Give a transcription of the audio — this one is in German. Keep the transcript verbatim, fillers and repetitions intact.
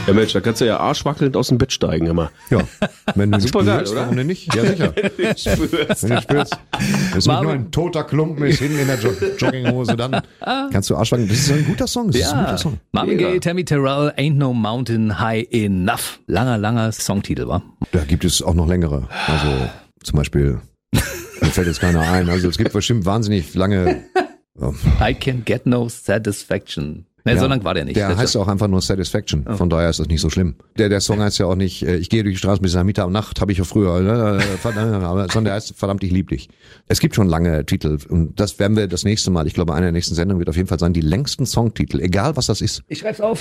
Ja Mensch, da kannst du ja arschwackelnd aus dem Bett steigen immer. Ja, wenn du ihn Super geil, spürst, oder? warum denn nicht? Ja, sicher. Wenn du spürst. Wenn du spürst, wenn es nicht nur ein toter Klumpen ist, hinten in der Jo- Jogginghose, dann kannst du Arschwacken. Das ist ein guter Song. Das ist ein guter Song. Marvin Mega. Gaye, Tammy Terrell, Ain't No Mountain High Enough. Langer, langer Songtitel, wa? Da gibt es auch noch längere. Also zum Beispiel, mir fällt jetzt keiner ein. Also es gibt bestimmt wahnsinnig lange. ähm, I can get no satisfaction. Ne, Ja, so lang war der nicht. Der Das- heißt auch einfach nur Satisfaction. Von daher ist das nicht so schlimm. Der, der Song heißt ja auch nicht, äh, ich gehe durch die Straße bis nach Mittag und Nacht, habe ich ja früher, äh, verdammt, aber- sondern der heißt verdammt, ich lieb dich. Es gibt schon lange Titel und das werden wir das nächste Mal, ich glaube, einer der nächsten Sendungen wird auf jeden Fall sein, die längsten Songtitel, egal was das ist. Ich schreib's auf.